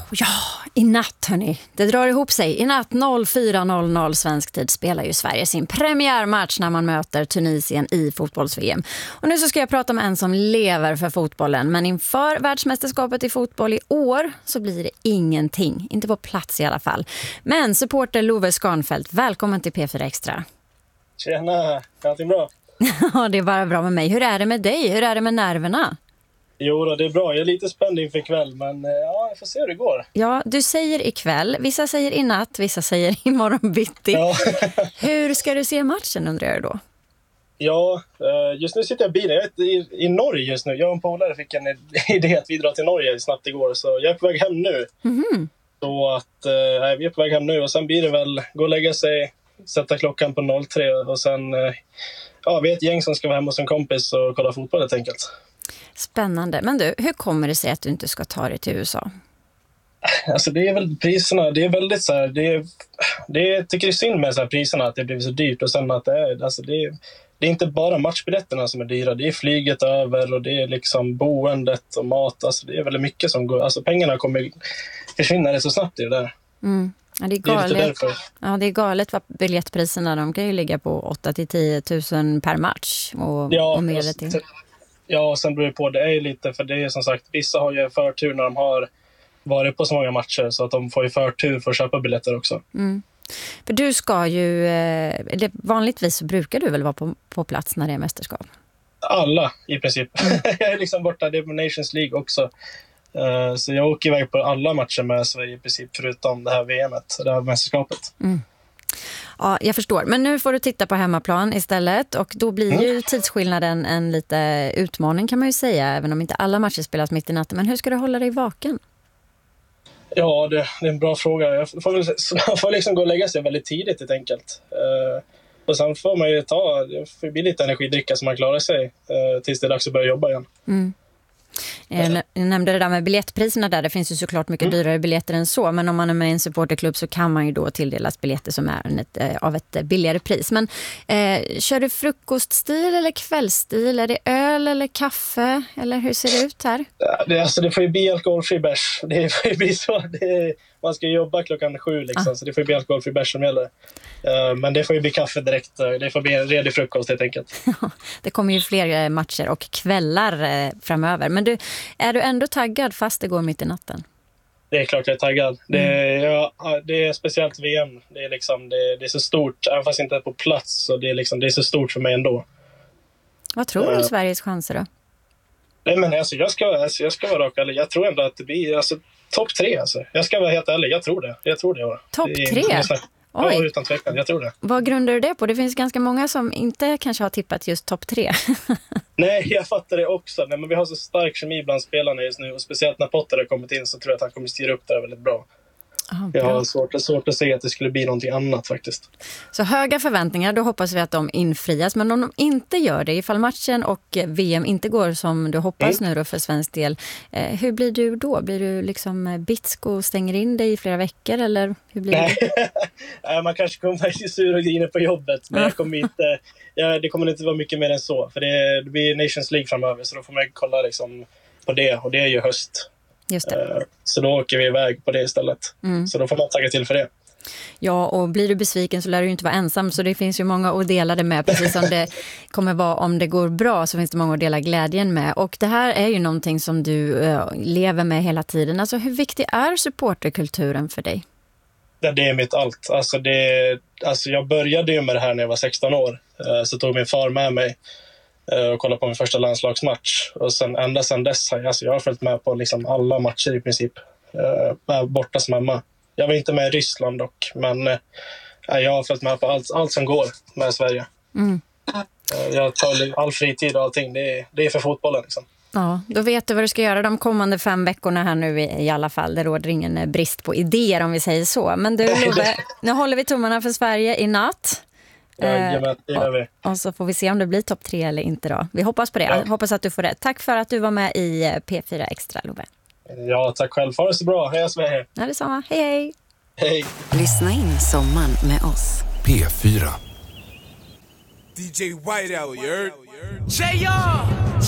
Ja, i natt hörni. Det drar ihop sig. I natt 04.00 svensk tid spelar ju Sverige sin premiärmatch när man möter Tunisien i fotbolls-VM. Och nu så ska jag prata med en som lever för fotbollen. Men inför världsmästerskapet i fotboll i år så blir det ingenting. Inte på plats i alla fall. Men supporter Love Skarnfeldt, välkommen till P4 Extra. Tjena, allting bra? Ja, det är bara bra med mig. Hur är det med dig? Hur är det med nerverna? Jo då, det är bra. Jag är lite spänd inför ikväll, men ja, jag får se hur det går. Ja, du säger ikväll. Vissa säger i natt, vissa säger imorgon bitti. Ja. Hur ska du se matchen, undrar jag då? Ja, just nu sitter jag i bilen. Jag är i Norge just nu. Jag och en polare fick en idé att vi drar till Norge snabbt igår. Så jag är på väg hem nu. Mm-hmm. Så att vi är på väg hem nu. Och sen blir det väl gå och lägga sig, sätta klockan på 03. Och sen, vi är ett gäng som ska vara hemma hos en kompis och kolla fotboll helt enkelt. Spännande. Men du, hur kommer det sig att du inte ska ta dig till USA? Alltså det är väl priserna, det är väldigt så här, jag tycker det är synd med så här priserna att det blir så dyrt och sen att det är inte bara matchbiljetterna som är dyra, det är flyget över och det är liksom boendet och mat, alltså det är väldigt mycket som går, alltså pengarna kommer försvinna rätt så snabbt i det där. Mm. Ja, det är galet. Det är galet vad biljettpriserna, de kan ju ligga på 8 till 10 000 per match och mer det till. Ja, och sen beror det på, det är lite, för det är som sagt, vissa har ju förtur när de har varit på så många matcher så att de får ju förtur för att köpa biljetter också. Mm. För du ska ju, vanligtvis så brukar du väl vara på plats när det är mästerskap? Alla i princip. Jag är liksom borta, det är på Nations League också. Så jag åker iväg på alla matcher med Sverige i princip förutom det här VMet, det här mästerskapet. Mm. Ja, jag förstår. Men nu får du titta på hemmaplan istället och då blir ju tidsskillnaden en lite utmaning kan man ju säga, även om inte alla matcher spelas mitt i natten. Men hur ska du hålla dig vaken? Ja, det är en bra fråga. Jag får liksom gå och lägga sig väldigt tidigt helt enkelt. Och sen får man ju det blir lite energidricka så man klarar sig tills det är dags att börja jobba igen. Mm. Jag nämnde det där med biljettpriserna där. Det finns ju såklart mycket dyrare biljetter än så. Men om man är med i en supporterklubb så kan man ju då tilldelas biljetter som är av ett billigare pris. Men kör du frukoststil eller kvällsstil? Är det öl eller kaffe? Eller hur ser det ut här? Det får ju bli alkoholfri bärs. Det får ju bli så. Man ska jobba klockan 7 liksom, så det får ju bli alkoholfri bärs som gäller. Men det får ju bli kaffe direkt. Det får bli en redig frukost helt enkelt. Det kommer ju fler matcher och kvällar framöver. Men är du ändå taggad fast det går mitt i natten? Det är klart jag är taggad. Det är speciellt VM. Det är liksom det är så stort, även fast inte är på plats, så det är så stort för mig ändå. Vad tror du om Sveriges chanser då? Nej, men alltså, jag ska vara rak ärlig. Jag tror ändå att det blir topp 3 alltså. Jag ska vara helt ärlig, jag tror det. Topp 3? Ja, utan tvekan, jag tror det. Vad grundar du det på? Det finns ganska många som inte kanske har tippat just topp 3. Nej, jag fattar det också. Nej, men vi har så stark kemi bland spelarna just nu. Och speciellt när Potter har kommit in så tror jag att han kommer styra upp det väldigt bra. Jag har svårt att se att det skulle bli någonting annat faktiskt. Så höga förväntningar, då hoppas vi att de infrias. Men om de inte gör det, ifall matchen och VM inte går som du hoppas nu då för svensk del, hur blir du då? Blir du liksom bitsk och stänger in dig i flera veckor? Eller hur blir det? Man kanske kommer vara sur och grina på jobbet. Men det kommer inte vara mycket mer än så. För det blir Nations League framöver, så då får man kolla liksom på det. Och det är ju höst. Just det. Så då åker vi iväg på det istället. Så då får man tagga till för det. Ja, och blir du besviken så lär du ju inte vara ensam. Så det finns ju många att dela det med. Precis som det kommer vara om det går bra, så finns det många att dela glädjen med. Och det här är ju någonting som du lever med hela tiden. Alltså hur viktig är supporterkulturen för dig? Det är mitt allt. Alltså jag började ju med det här när jag var 16 år. Så tog min far med mig och kolla på min första landslagsmatch. Och ända sedan dess jag har följt med på liksom alla matcher i princip. Borta som hemma. Jag var inte med i Ryssland dock. Men jag har följt med på allt som går med Sverige. Jag tar all fritid och allting. Det är för fotbollen liksom. Ja, då vet du vad du ska göra de kommande 5 veckorna här nu i alla fall. Det råder ingen brist på idéer om vi säger så. Men du Love, nu håller vi tummarna för Sverige i natt. Och så får vi se om det blir topp 3 eller inte då. Vi hoppas på det. Jag hoppas att du får rätt. Tack för att du var med i P4 Extra, Love. Ja, tack själv. Ha det så bra. Hej Sverige. Ja, detsamma. Hej, hej. Hej. Lyssna in sommaren med oss. P4. DJ Whiteout, you heard? J.R.